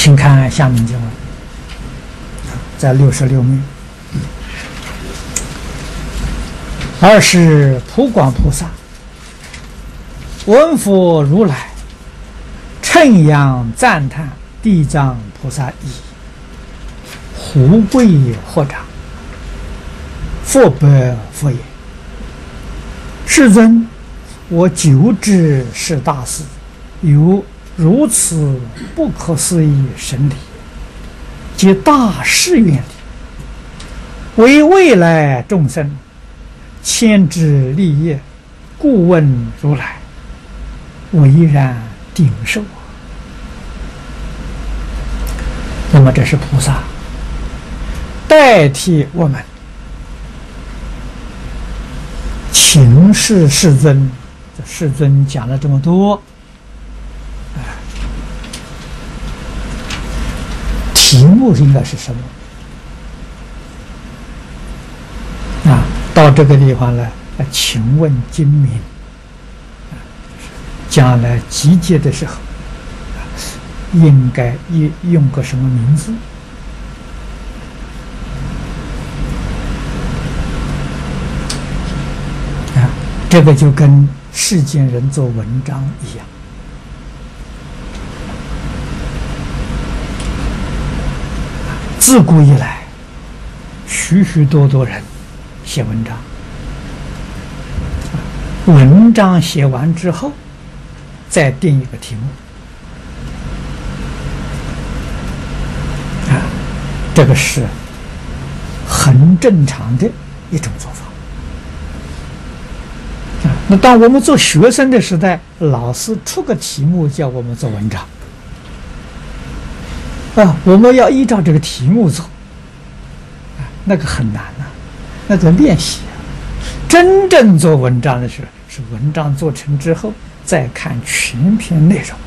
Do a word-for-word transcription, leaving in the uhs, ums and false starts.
请看下面经文，在六十六面。二是普广菩萨闻佛如来称扬赞叹地藏菩萨意，胡贵获长，佛白佛言：世尊，我久知是大事，有如此不可思议神力，及大誓愿力，为未来众生牵之利业，故问如来，唯然顶受。那么这是菩萨代替我们请示世尊，这世尊讲了这么多，题目应该是什么啊？到这个地方来，请问今明，将来集结的时候，应该用用个什么名字？啊，这个就跟世间人做文章一样。自古以来，许许多多人写文章，文章写完之后，再定一个题目，啊，这个是很正常的一种做法。啊，那当我们做学生的时代，老师出个题目叫我们做文章。啊，我们要依照这个题目做，啊，那个很难呐，那个练习啊。真正做文章的时候，是文章做成之后，再看全篇内容。